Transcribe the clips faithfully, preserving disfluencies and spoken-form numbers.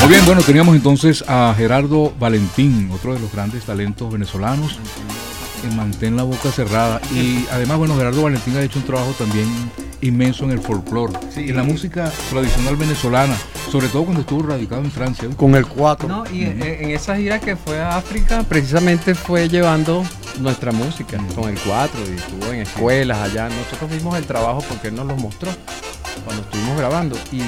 Muy bien, bueno, teníamos entonces a Gerardo Valentín, otro de los grandes talentos venezolanos, en Mantén la Boca Cerrada. Y además, bueno, Gerardo Valentín ha hecho un trabajo también inmenso en el folclore, sí, en la música tradicional venezolana, sobre todo cuando estuvo radicado en Francia. Con el cuatro. No, y uh-huh. en, en esa gira que fue a África, precisamente fue llevando nuestra música uh-huh. con el cuatro, y estuvo en escuelas allá. Nosotros vimos el trabajo porque él nos lo mostró cuando estuvimos grabando, y,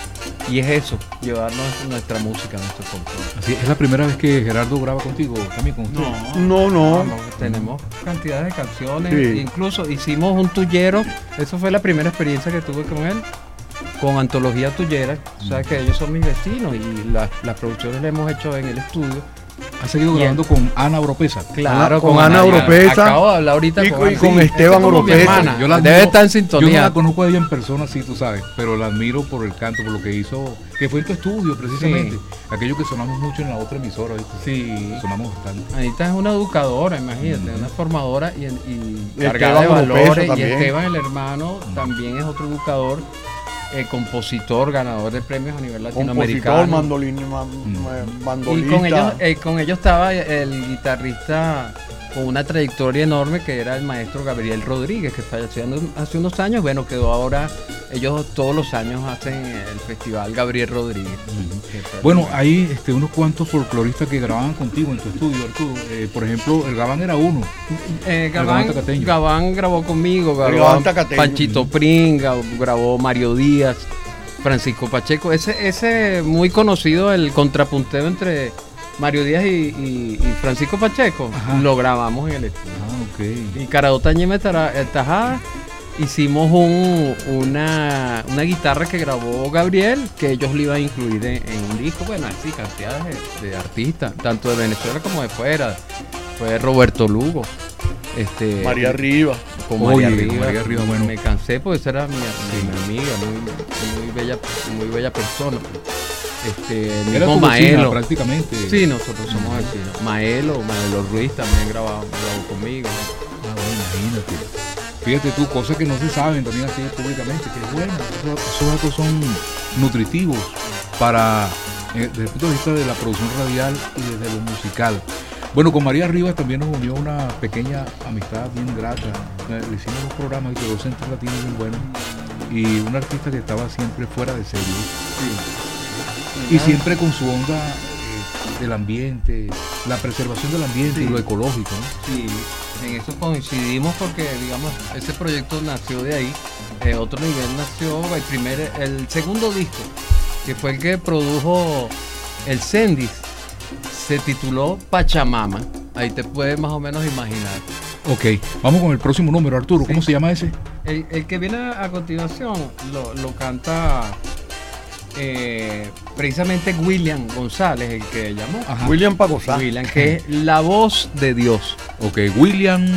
y es eso, llevarnos nuestra música, nuestro folclore. Así, ¿es la primera vez que Gerardo graba contigo, también con usted? No, no, no. no tenemos cantidades de canciones, sí. Incluso hicimos un tuyero, eso fue la primera experiencia que tuve con él, con Antología Tuyera. O sea que ellos son mis vecinos y las, las producciones las hemos hecho en el estudio. ¿Has seguido grabando con Ana Oropesa? Claro, con, con Ana Oropesa. Acabo de hablar ahorita y con, con, Ana, y con sí, Esteban Oropesa. Yo la debe admiro, estar en sintonía. Yo no la conozco a ella en persona, sí, tú sabes, pero la admiro por el canto, por lo que hizo, que fue en tu estudio precisamente. Sí. Aquello que sonamos mucho en la otra emisora, ¿viste? Sí. Sonamos bastante. Anita es una educadora, imagínate, mm. una formadora y, y, y cargada de valores. Y Esteban, el hermano, mm. también es otro educador. Eh, compositor, ganador de premios a nivel latinoamericano. Compositor, mandolin, man, mm. mandolista. Y con ellos, eh, con ellos estaba el guitarrista con una trayectoria enorme, que era el maestro Gabriel Rodríguez, que falleció hace unos años. Bueno, quedó ahora, ellos todos los años hacen el festival Gabriel Rodríguez. Mm. Bueno, hay este, unos cuantos folcloristas que grababan contigo en tu estudio, Arturo. Eh, por ejemplo, el Gabán era uno. Eh, Gabán, Gabán grabó conmigo, grabó Panchito Pringa, grabó Mario Díaz, Francisco Pacheco. Ese, ese muy conocido, el contrapunteo entre Mario Díaz y, y, y Francisco Pacheco. Ajá. Lo grabamos en el estudio. Ah, okay. Y Caradota Ñeme Tajada, hicimos un, una, una guitarra que grabó Gabriel, que ellos le iban a incluir en, en un disco. Bueno, así, cantidades de, de artistas, tanto de Venezuela como de fuera. Fue Roberto Lugo. Este, María Riva. Con María Oye, Riva. María Riva, bueno. Me cansé porque esa era mi, sí. mi amiga, muy, muy, bella, muy bella persona. Este, era mismo tu vecina, Maelo. prácticamente. Sí, nosotros somos vecinos. Maelo, Maelo Ruiz también grabó, grabó conmigo. Ah, bueno, imagínate. Fíjate tú, cosas que no se saben también así públicamente, que es bueno. Esos, esos datos son nutritivos para, eh, desde el punto de vista de la producción radial y desde lo musical. Bueno, con María Rivas también nos unió una pequeña amistad bien grata. Le hicimos dos programas y dos centros latinos bien buenos. Y un artista que estaba siempre fuera de serie. Sí. Y siempre con su onda eh, del ambiente, la preservación del ambiente, sí, y lo ecológico, ¿no? Sí, en eso coincidimos porque, digamos, ese proyecto nació de ahí. Eh, otro nivel nació el primer, el segundo disco, que fue el que produjo el Sendis. Se tituló Pachamama. Ahí te puedes más o menos imaginar. Ok, vamos con el próximo número, Arturo. ¿Cómo sí. se llama ese? El, el que viene a continuación lo, lo canta eh, precisamente William González, el que llamó. Ajá. William Pagosá. William, que es la voz de Dios. Ok, William